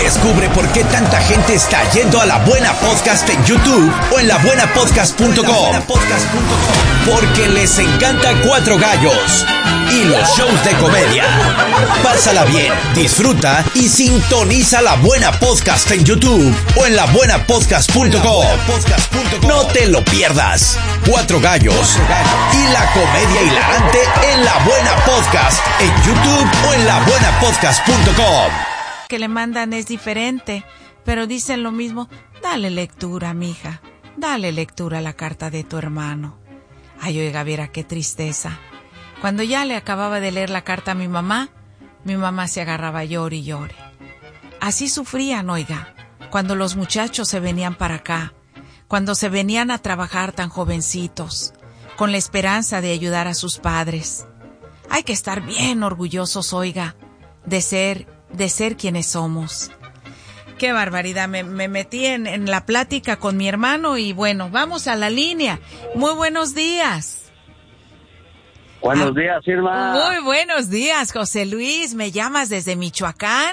Descubre por qué tanta gente está yendo a La Buena Podcast en YouTube o en labuenapodcast.com. Porque les encanta Cuatro Gallos y los shows de comedia. Pásala bien, disfruta y sintoniza La Buena Podcast en YouTube o en labuenapodcast.com. No te lo pierdas. Cuatro Gallos y la comedia hilarante en La Buena Podcast en YouTube o en labuenapodcast.com. Que le mandan es diferente, pero dicen lo mismo. Dale lectura, mija. Dale lectura a la carta de tu hermano. Ay, oiga, viera qué tristeza. Cuando ya le acababa de leer la carta a mi mamá se agarraba a llore y llore. Así sufrían, oiga, cuando los muchachos se venían para acá, cuando se venían a trabajar tan jovencitos, con la esperanza de ayudar a sus padres. Hay que estar bien orgullosos, oiga, de ser quienes somos. Qué barbaridad, me metí en la plática con mi hermano y bueno, vamos a la línea. Muy buenos días. Buenos días, Irma. Muy buenos días, José Luis. ¿Me llamas desde Michoacán?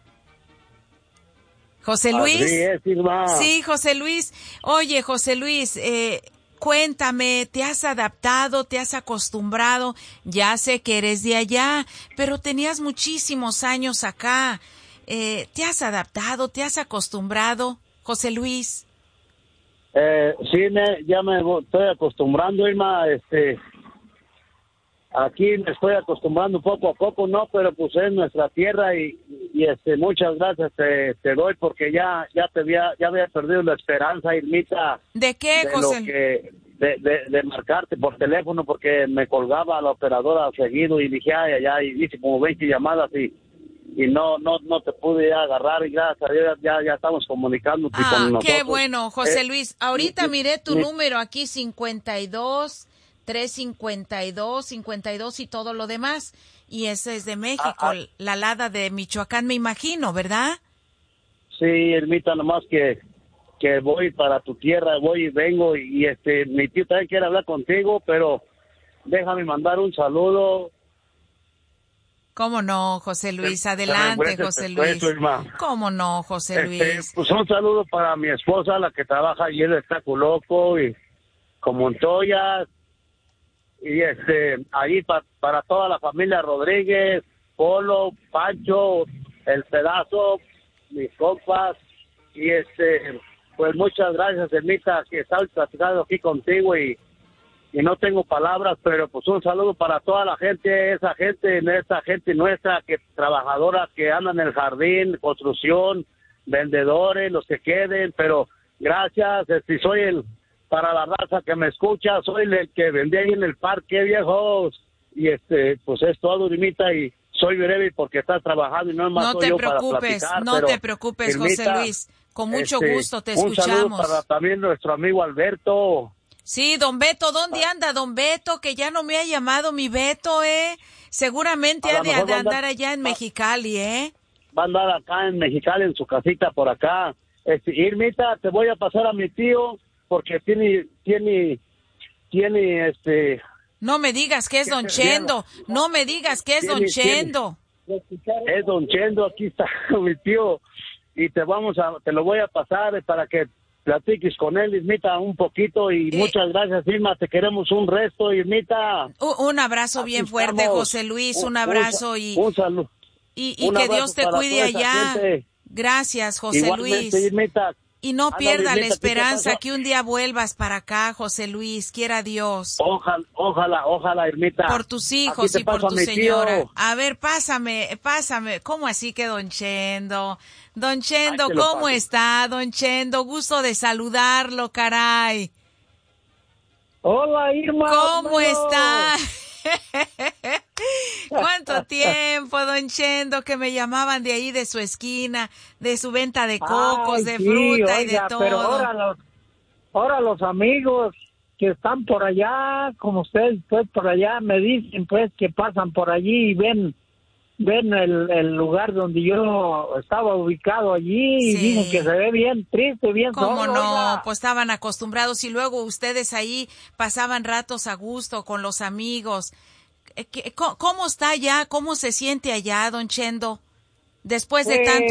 José Luis. Así es, Irma. Sí, José Luis. Oye, José Luis, cuéntame, ¿te has adaptado, te has acostumbrado? Ya sé que eres de allá, pero tenías muchísimos años acá. ¿Te has adaptado, te has acostumbrado, José Luis? Sí, ya me estoy acostumbrando, Irma. Aquí me estoy acostumbrando poco a poco, ¿no? Pero pues es nuestra tierra y muchas gracias te doy porque ya había perdido la esperanza, Irmita. ¿De qué, José? De marcarte por teléfono porque me colgaba la operadora seguido y dije, ay, y hice como 20 llamadas y no te pude agarrar y gracias a Dios ya estamos comunicando con nosotros. Qué bueno, José Luis. Ahorita miré tu número aquí, 52 352 52 y todo lo demás. Y ese es de México, la Lada de Michoacán, me imagino, ¿verdad? Sí, Ermita, nomás que voy para tu tierra, voy y vengo y mi tío también quiere hablar contigo, pero déjame mandar un saludo. ¿Cómo no, José Luis? Adelante, José Luis. ¿Cómo no, José Luis? Pues un saludo para mi esposa, la que trabaja allí en el Taco Loco y con Montoya. Y ahí para toda la familia Rodríguez, Polo, Pancho, El Pedazo, mis compas. Y pues muchas gracias, Ermita, que estaba platicando aquí contigo y no tengo palabras, pero pues un saludo para toda la gente, esa gente nuestra, que trabajadora, que andan en el jardín, construcción, vendedores, los que queden, pero gracias, soy para la raza que me escucha, soy el que vendí ahí en el parque, viejos, y pues es todo, Irmita, y soy breve porque estás trabajando y no es más yo para platicar. No te preocupes, Irmita, José Luis, con mucho gusto te escuchamos. Un saludo para también nuestro amigo Alberto. Sí, don Beto, ¿dónde anda don Beto? Que ya no me ha llamado mi Beto, seguramente ha de andar allá en Mexicali, Va a andar acá en Mexicali, en su casita por acá. Irmita, te voy a pasar a mi tío, porque tiene No me digas que es Don Chendo, no me digas que es Don Chendo. Es Don Chendo, aquí está mi tío, y te lo voy a pasar para que platiques con él, Irmita, un poquito, y muchas gracias, Irma, te queremos un resto, Irmita. Un abrazo bien fuerte, José Luis, un abrazo un saludo. Y que Dios te cuide allá. Gracias, José Igualmente, Luis. Irmita. Y no pierda la esperanza que un día vuelvas para acá, José Luis, quiera Dios. Ojalá, Irmita. Por tus hijos y por tu señora. A ver, pásame. ¿Cómo así que Don Chendo? Don Chendo, ¿cómo está, Don Chendo? Gusto de saludarlo, caray. Hola, Irma. ¿Cómo está? ¿Cuánto tiempo, Don Chendo, que me llamaban de ahí, de su esquina, de su venta de cocos, de fruta y de todo? Pero ahora los amigos que están por allá, como ustedes, pues por allá, me dicen pues que pasan por allí y ven el lugar donde yo estaba ubicado allí y dicen que se ve bien triste, bien solo. ¿Cómo no? Pues estaban acostumbrados y luego ustedes ahí pasaban ratos a gusto con los amigos. ¿Cómo está allá? ¿Cómo se siente allá, Don Chendo? Después de tanto